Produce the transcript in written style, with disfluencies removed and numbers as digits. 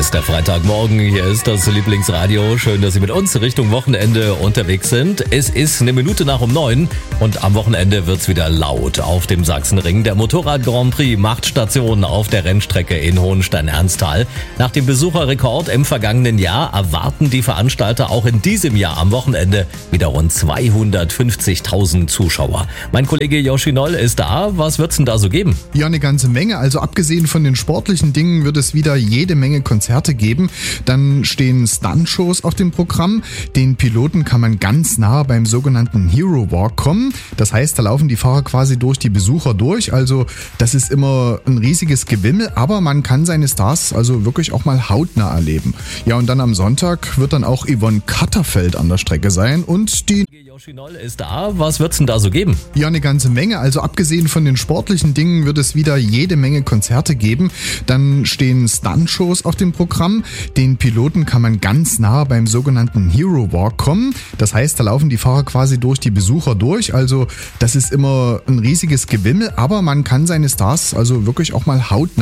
ist der Freitagmorgen, hier ist das Lieblingsradio. Schön, dass Sie mit uns Richtung Wochenende unterwegs sind. Es ist eine Minute nach um 9 und am Wochenende wird's wieder laut auf dem Sachsenring. Der Motorrad Grand Prix macht Station auf der Rennstrecke in Hohenstein-Ernsthal. Nach dem Besucherrekord im vergangenen Jahr erwarten die Veranstalter auch in diesem Jahr am Wochenende wieder rund 250.000 Zuschauer. Mein Kollege Yoshi Noll ist da. Was wird's denn da so geben? Ja, eine ganze Menge. Also abgesehen von den sportlichen Dingen wird es wieder jede Menge Konzerte geben. Dann stehen Stuntshows auf dem Programm. Den Piloten kann man ganz nah beim sogenannten Hero Walk kommen. Das heißt, da laufen die Fahrer quasi durch die Besucher durch. Also das ist immer ein riesiges Gewimmel, aber man kann seine Stars also wirklich auch mal hautnah erleben. Ja, und dann am Sonntag wird dann auch Yvonne Katterfeld an der Strecke sein und die Yoshi Noll ist da. Was wird's denn da so geben? Ja, eine ganze Menge. Also abgesehen von den sportlichen Dingen wird es wieder jede Menge Konzerte geben. Dann stehen Stuntshows auf dem Programm. Den Piloten kann man ganz nah beim sogenannten Hero Walk kommen. Das heißt, da laufen die Fahrer quasi durch die Besucher durch. Also das ist immer ein riesiges Gewimmel, aber man kann seine Stars also wirklich auch mal hautnah